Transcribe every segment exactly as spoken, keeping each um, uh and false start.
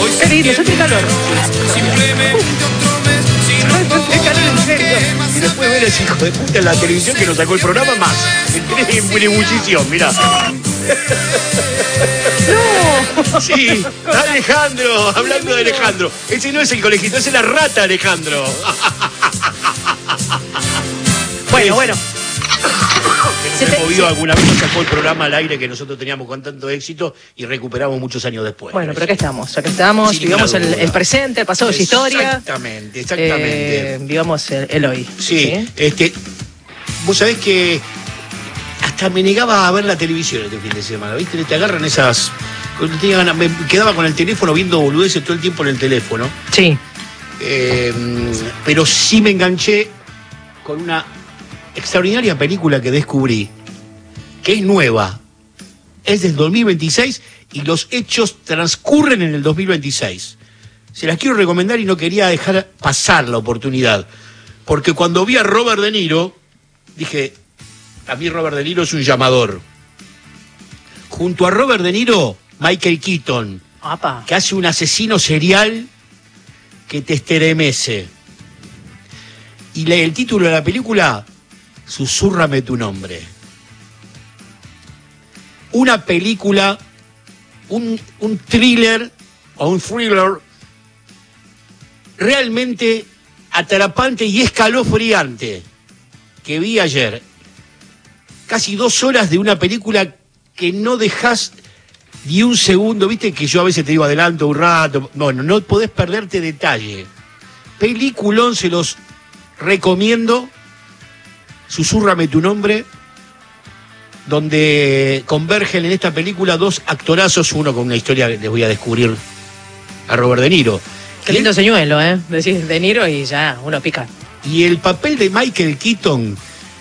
Qué lindo, yo tengo calor. Es calor en serio. Y después ver a ese hijo de puta en la televisión que nos sacó el programa más. En ebullición, mirá. No. Sí, Alejandro, hablando de Alejandro. Ese no es el conejito, ese es la rata, Alejandro. Bueno, bueno. Se te movió alguna vez, sacó el programa al aire que nosotros teníamos con tanto éxito y recuperamos muchos años después. Bueno, pero acá estamos, acá estamos, Sin vivamos el, duda. el presente, el pasado es historia. Exactamente, exactamente. Eh, vivamos el, el hoy. Sí, ¿sí? este, vos sabés que hasta me negaba a ver la televisión este fin de semana, ¿viste? Te agarran esas... Tenía ganas, me quedaba con el teléfono viendo boludeces todo el tiempo en el teléfono. Sí. Eh, pero sí me enganché con una extraordinaria película que descubrí, que es nueva, es del dos mil veintiséis y los hechos transcurren en el dos mil veintiséis. Se las quiero recomendar y no quería dejar pasar la oportunidad, porque cuando vi a Robert De Niro, dije, a mí Robert De Niro es un llamador. Junto a Robert De Niro, Michael Keaton, Apa. que hace un asesino serial que te estremece. Y lee el título de la película, Susúrrame tu nombre. Una película, un, un thriller o un thriller realmente atrapante y escalofriante que vi ayer. Casi dos horas de una película que no dejas ni un segundo, viste que yo a veces te digo adelanto un rato, bueno, no podés perderte detalle. Peliculón, se los recomiendo. Susúrrame tu nombre, donde convergen en esta película dos actorazos, uno con una historia que les voy a descubrir a Robert De Niro. Qué lindo señuelo, ¿eh? Decís De Niro y ya, uno pica. Y el papel de Michael Keaton,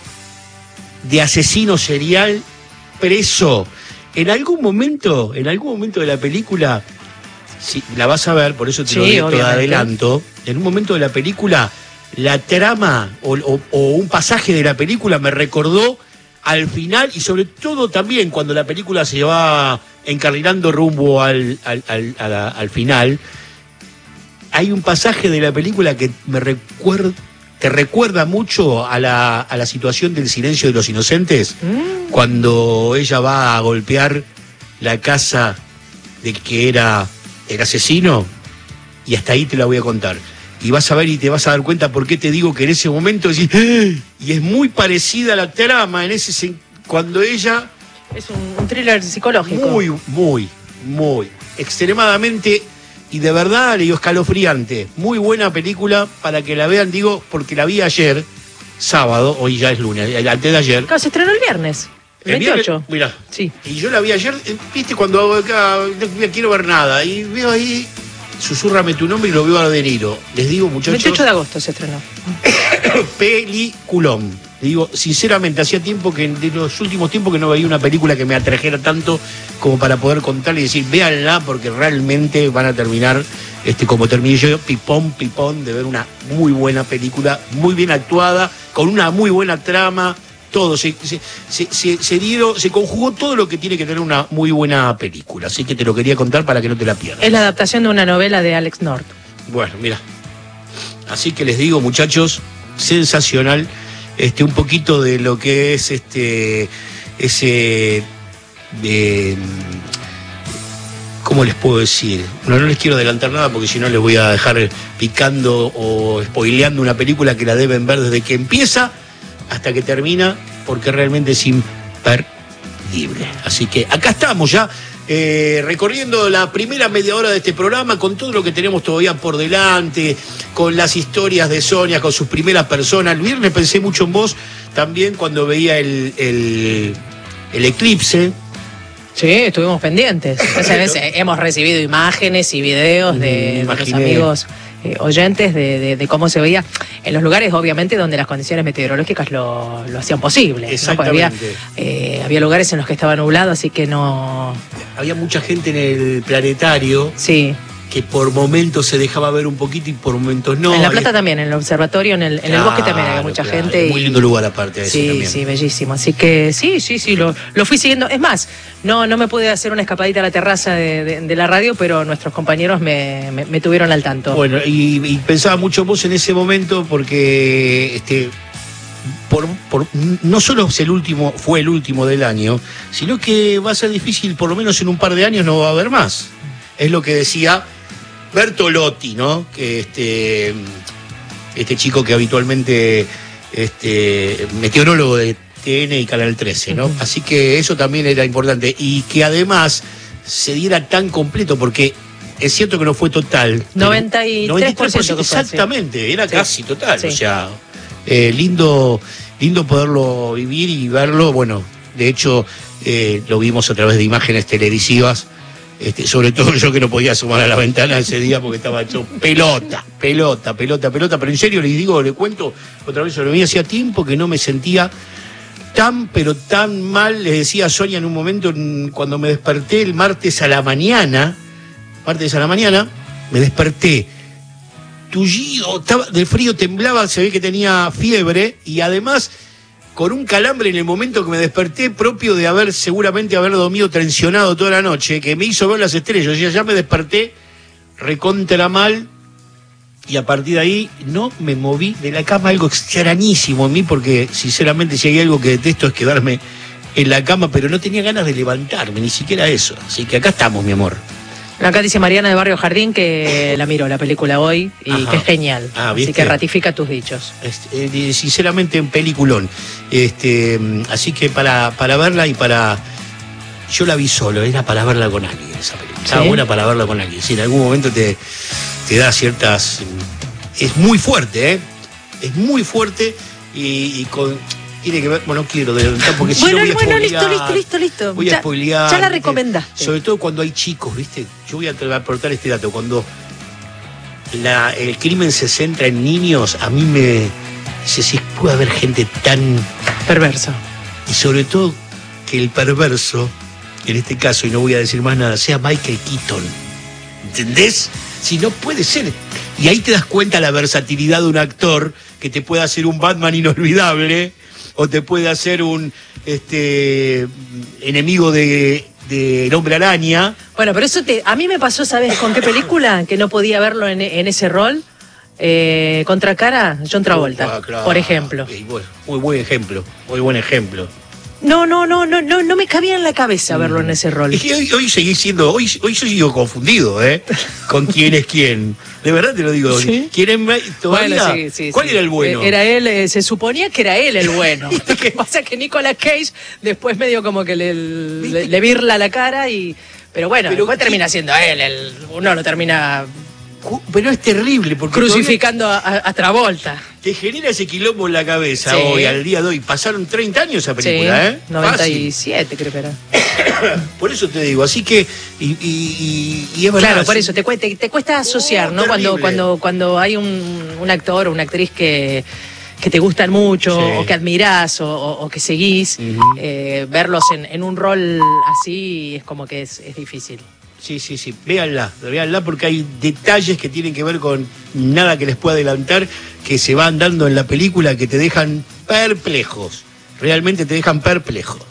de asesino serial, preso, en algún momento, en algún momento de la película, si la vas a ver, por eso te Sí, lo digo de obviamente. adelanto, en un momento de la película, la trama o, o- o un pasaje de la película me recordó al final, y sobre todo también cuando la película se va encarrilando rumbo al, al, al, a la- al final, hay un pasaje de la película que me recuerda, te recuerda mucho a la, a la situación del Silencio de los Inocentes, Mm. cuando ella va a golpear la casa de que era el asesino, y hasta ahí te la voy a contar. Y vas a ver y te vas a dar cuenta por qué te digo que en ese momento decís, ¡ah! Y es muy parecida a la trama en ese sen- cuando ella, Es un, un thriller psicológico. muy, muy, muy, extremadamente y de verdad, le digo, escalofriante. Muy buena película para que la vean, digo, porque la vi ayer, sábado, hoy ya es lunes, el- antes de ayer. Claro, se estrenó el viernes. El El viernes, veintiocho. mirá, Sí. y yo la vi ayer, eh, viste, cuando acá no quiero ver nada, y veo ahí, Susúrrame tu nombre y lo veo a De Niro. Les digo, muchachos, veintiocho de agosto se estrenó. peliculón. Digo, sinceramente, hacía tiempo que, de los últimos tiempos que no veía una película que me atrajera tanto como para poder contarle y decir, véanla, porque realmente van a terminar, este, como terminé yo, pipón, pipón, de ver una muy buena película, muy bien actuada, con una muy buena trama, todo, se, se, se, se, se dieron, se conjugó todo lo que tiene que tener una muy buena película. Así que te lo quería contar para que no te la pierdas. Es la adaptación de una novela de Alex North. Bueno, mira. Así que les digo, muchachos, sensacional, este, un poquito de lo que es este, ese, de, ¿cómo les puedo decir? No, no les quiero adelantar nada porque si no les voy a dejar picando o spoileando una película que la deben ver desde que empieza hasta que termina, porque realmente es imperdible. Así que acá estamos ya, eh, recorriendo la primera media hora de este programa con todo lo que tenemos todavía por delante, con las historias de Sonia, con sus primeras personas. El viernes pensé mucho en vos también cuando veía el, el, el eclipse. Sí, estuvimos pendientes. O sea, es- hemos recibido imágenes y videos Mm, de, de los imaginé. amigos eh, oyentes de, de- de cómo se veía en los lugares, obviamente, donde las condiciones meteorológicas lo, lo hacían posible. ¿no? Porque había, Exactamente. eh, había lugares en los que estaba nublado, así que no... Había mucha gente en el planetario. Sí, que por momentos se dejaba ver un poquito y por momentos no. En La Plata también, en el observatorio, en el, en claro, el bosque también hay mucha claro, gente. Muy y... lindo lugar aparte de eso sí, también. Sí, bellísimo. Así que sí, sí, sí, lo, lo fui siguiendo. Es más, no, no me pude hacer una escapadita a la terraza de, de, de la radio, pero nuestros compañeros me, me, me tuvieron al tanto. Bueno, y, y pensaba mucho vos en ese momento porque este por, por, no solo es el último, fue el último del año, sino que va a ser difícil, por lo menos en un par de años no va a haber más. Es lo que decía Bertolotti, ¿no? Que este, este chico que habitualmente, este, meteorólogo de T N y Canal trece, ¿no? Uh-huh. Así que eso también era importante. Y que además se diera tan completo, porque es cierto que no fue total. noventa y tres por ciento. Exactamente, fue, era sí. casi total. Sí. O sea, eh, lindo, lindo poderlo vivir y verlo. Bueno, de hecho, eh, lo vimos a través de imágenes televisivas. Este, sobre todo yo que no podía asomar a la ventana ese día porque estaba hecho pelota, pelota, pelota, pelota, pero en serio les digo, le cuento otra vez, sobre mí hacía tiempo que no me sentía tan, pero tan mal. Les decía a Sonia en un momento, cuando me desperté el martes a la mañana, martes a la mañana, me desperté tullido, estaba, del frío temblaba, se ve que tenía fiebre y además con un calambre en el momento que me desperté, propio de haber seguramente haber dormido tensionado toda la noche, que me hizo ver las estrellas. Y ya me desperté recontra mal y a partir de ahí no me moví de la cama, algo extrañísimo en mí, porque sinceramente si hay algo que detesto es quedarme en la cama, pero no tenía ganas de levantarme, ni siquiera eso. Así que acá estamos, mi amor. Acá dice Mariana de Barrio Jardín que la miró la película hoy y Ajá. que es genial. Ah, así que ratifica tus dichos. Este, sinceramente, un peliculón. Este, así que para, para verla y para... Yo la vi solo, era para verla con alguien esa película. Estaba ¿Sí? buena para verla con alguien. Sí, en algún momento te, te da ciertas... Es muy fuerte, ¿eh? Es muy fuerte y, y con... Tiene que ver, bueno, no quiero adelantar porque si bueno, no voy a bueno, spoilear, listo, listo, listo, listo. Voy a ya, spoilear. Ya la recomendaste. Sobre todo cuando hay chicos, ¿viste? Yo voy a aportar este dato. Cuando la, el crimen se centra en niños, a mí me dice si puede haber gente tan perversa. Y sobre todo que el perverso, en este caso, y no voy a decir más nada, sea Michael Keaton. ¿Entendés? Si no puede ser. Y ahí te das cuenta la versatilidad de un actor que te puede hacer un Batman inolvidable o te puede hacer un este enemigo de, de El Hombre Araña. Bueno, pero eso te, a mí me pasó, ¿sabes con qué película? Que no podía verlo en, en ese rol. Eh, Contracara, John Travolta, ah, claro. por ejemplo. Okay, bueno, muy buen ejemplo, muy buen ejemplo. No, no, no, no, no, no me cabía en la cabeza verlo mm. en ese rol. Es que hoy, hoy seguí siendo, hoy, hoy yo sigo confundido, ¿eh? Con quién es quién. De verdad te lo digo. ¿Sí? ¿Quién es todavía? Bueno, sí, sí, ¿Cuál sí. era el bueno? Era él, eh, se suponía que era él el bueno. Lo que pasa es que Nicolas Cage después medio como que le, le, le virla la cara y. Pero bueno, pero después ¿qué? termina siendo él, el, uno lo termina. Pero es terrible porque crucificando a, a Travolta. Te genera ese quilombo en la cabeza sí. hoy, al día de hoy. Pasaron treinta años esa película, sí, ¿eh? noventa y siete creo que era. Por eso te digo, así que y, y, y es verdad. Claro, por eso te, te, te cuesta asociar, oh, ¿no? Cuando, cuando, cuando hay un, un actor o una actriz que, que te gustan mucho, sí. o que admirás, o, o, o que seguís, uh-huh. eh, verlos en, en un rol así es como que es, es difícil. Sí, sí, sí, véanla, véanla porque hay detalles que tienen que ver con nada que les pueda adelantar, que se van dando en la película que te dejan perplejos, realmente te dejan perplejos.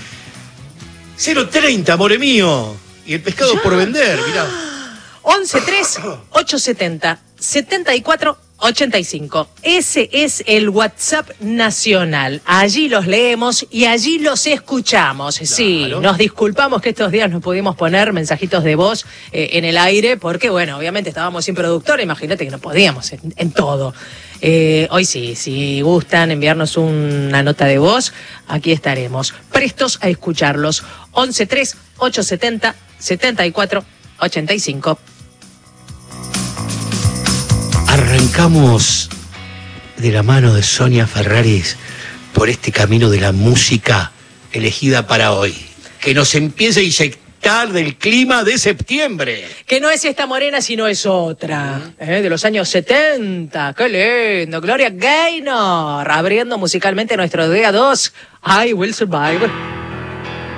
cero treinta, amore mío, y el pescado ¿Ya? por vender, mirá. once tres ocho setenta setenta y cuatro ochenta y cinco. Ese es el WhatsApp nacional. Allí los leemos y allí los escuchamos. Claro. Sí, nos disculpamos que estos días no pudimos poner mensajitos de voz eh, en el aire porque, bueno, obviamente estábamos sin productor. Imagínate que no podíamos en, en todo. Eh, hoy sí, si gustan enviarnos una nota de voz, aquí estaremos. Prestos a escucharlos. once tres ocho setenta setenta y cuatro ochenta y cinco. Arrancamos de la mano de Sonia Ferraris por este camino de la música elegida para hoy. Que nos empiece a inyectar del clima de septiembre. Que no es esta morena, sino es otra. Uh-huh. ¿eh? De los años setenta. ¡Qué lindo! Gloria Gaynor, abriendo musicalmente nuestro día dos. I Will Survive.